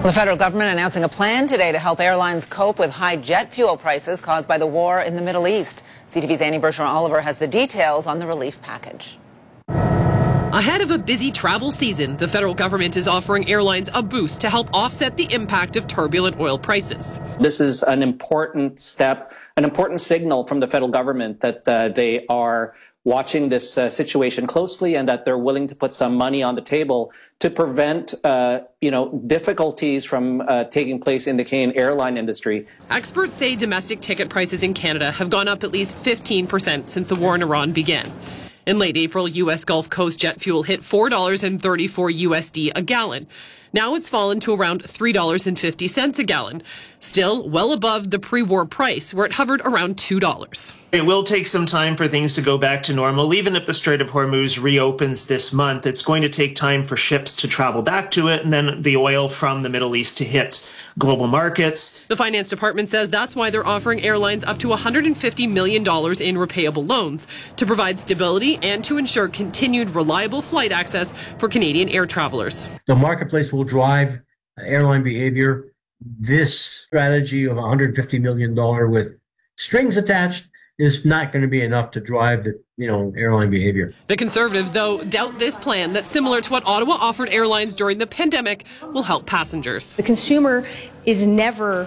The federal government announcing a plan today to help airlines cope with high jet fuel prices caused by the war in the Middle East. CTV's Annie Bergeron-Oliver has the details on the relief package. Ahead of a busy travel season, the federal government is offering airlines a boost to help offset the impact of turbulent oil prices. This is an important step, an important signal from the federal government that they are watching this situation closely and that they're willing to put some money on the table to prevent, difficulties from taking place in the Canadian airline industry. Experts say domestic ticket prices in Canada have gone up at least 15% since the war in Iran began. In late April, U.S. Gulf Coast jet fuel hit $4.34 USD a gallon. Now it's fallen to around $3.50 a gallon, still well above the pre-war price where it hovered around $2. It will take some time for things to go back to normal. Even if the Strait of Hormuz reopens this month, it's going to take time for ships to travel back to it and then the oil from the Middle East to hit global markets. The Finance Department says that's why they're offering airlines up to $150 million in repayable loans to provide stability and to ensure continued reliable flight access for Canadian air travelers. The marketplace will drive airline behavior. This strategy of $150 million with strings attached is not going to be enough to drive the airline behavior. The Conservatives, though, doubt this plan that, similar to what Ottawa offered airlines during the pandemic, will help passengers. The consumer is never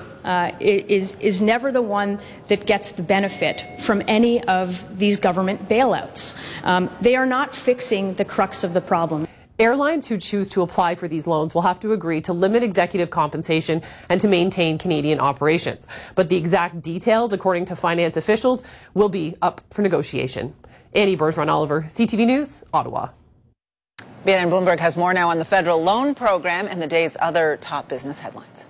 the one that gets the benefit from any of these government bailouts. They are not fixing the crux of the problem. Airlines who choose to apply for these loans will have to agree to limit executive compensation and to maintain Canadian operations. But the exact details, according to finance officials, will be up for negotiation. Annie Bergeron-Oliver, CTV News, Ottawa. BNN Bloomberg has more now on the federal loan program and the day's other top business headlines.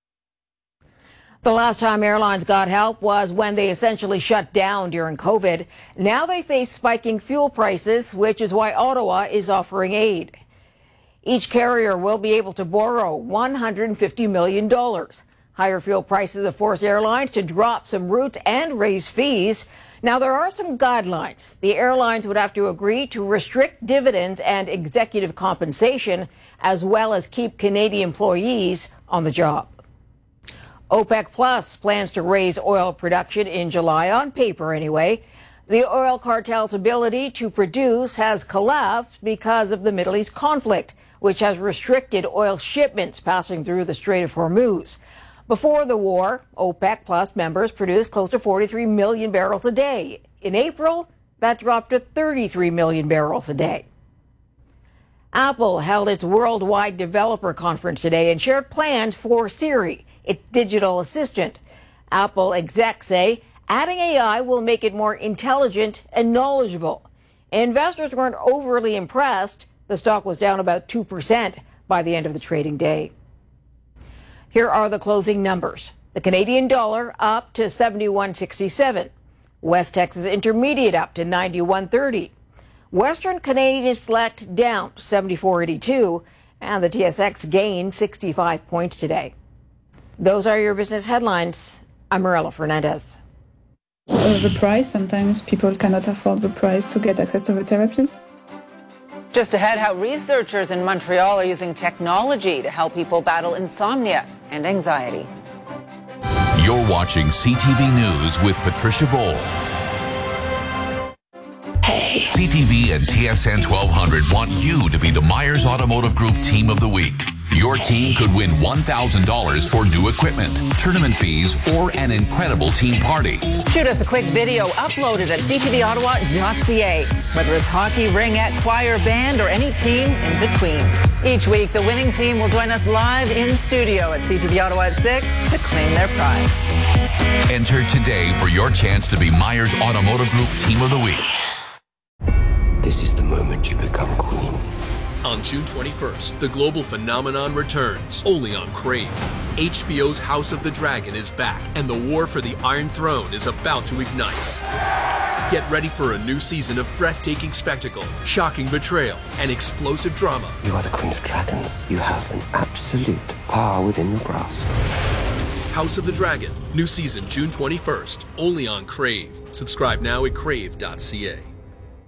The last time airlines got help was when they essentially shut down during COVID. Now they face spiking fuel prices, which is why Ottawa is offering aid. Each carrier will be able to borrow $150 million. Higher fuel prices have forced airlines to drop some routes and raise fees. Now, there are some guidelines. The airlines would have to agree to restrict dividends and executive compensation, as well as keep Canadian employees on the job. OPEC Plus plans to raise oil production in July, on paper anyway. The oil cartel's ability to produce has collapsed because of the Middle East conflict, which has restricted oil shipments passing through the Strait of Hormuz. Before the war, OPEC Plus members produced close to 43 million barrels a day. In April, that dropped to 33 million barrels a day. Apple held its worldwide developer conference today and shared plans for Siri, its digital assistant. Apple execs say adding AI will make it more intelligent and knowledgeable. Investors weren't overly impressed. The stock was down about 2% by the end of the trading day. Here are the closing numbers. The Canadian dollar up to 71.67. West Texas Intermediate up to 91.30. Western Canadian Select down to 74.82. And the TSX gained 65 points today. Those are your business headlines. I'm Marella Fernandez. The price, sometimes people cannot afford the price to get access to the therapy. Just ahead, how researchers in Montreal are using technology to help people battle insomnia and anxiety. You're watching CTV News with Patricia Boll. Hey. CTV and TSN 1200 want you to be the Myers Automotive Group Team of the Week. Your team could win $1,000 for new equipment, tournament fees, or an incredible team party. Shoot us a quick video uploaded at ctvottawa.ca. Whether it's hockey, ringette, choir, band, or any team in between. Each week, the winning team will join us live in studio at CTV Ottawa at 6 to claim their prize. Enter today for your chance to be Myers Automotive Group Team of the Week. This is the moment you become queen. On June 21st, the global phenomenon returns, only on Crave. HBO's House of the Dragon is back, and the war for the Iron Throne is about to ignite. Get ready for a new season of breathtaking spectacle, shocking betrayal, and explosive drama. You are the Queen of Dragons. You have an absolute power within your grasp. House of the Dragon, new season June 21st, only on Crave. Subscribe now at crave.ca.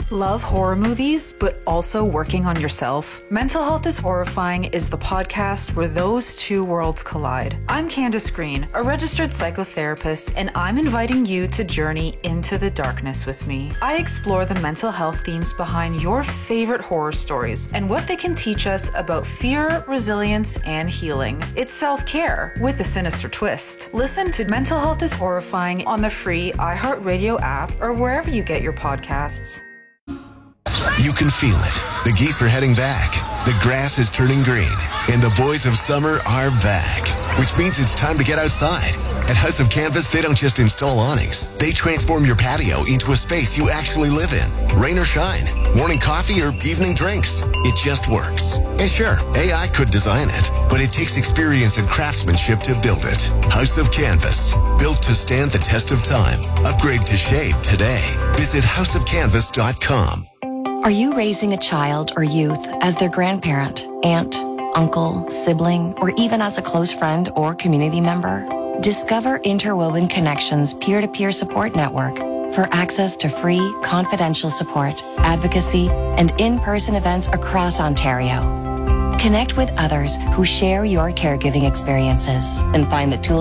Love horror movies, but also working on yourself? Mental Health is Horrifying is the podcast where those two worlds collide. I'm Candace Green, a registered psychotherapist, and I'm inviting you to journey into the darkness with me. I explore the mental health themes behind your favorite horror stories and what they can teach us about fear, resilience, and healing. It's self-care with a sinister twist. Listen to Mental Health is Horrifying on the free iHeartRadio app or wherever you get your podcasts. You can feel it. The geese are heading back. The grass is turning green. And the boys of summer are back. Which means it's time to get outside. At House of Canvas, they don't just install awnings. They transform your patio into a space you actually live in. Rain or shine, morning coffee or evening drinks. It just works. And sure, AI could design it, but it takes experience and craftsmanship to build it. House of Canvas, built to stand the test of time. Upgrade to shade today. Visit houseofcanvas.com. Are you raising a child or youth as their grandparent, aunt, uncle, sibling, or even as a close friend or community member? Discover Interwoven Connections peer-to-peer support network for access to free, confidential support, advocacy, and in-person events across Ontario. Connect with others who share your caregiving experiences and find the tools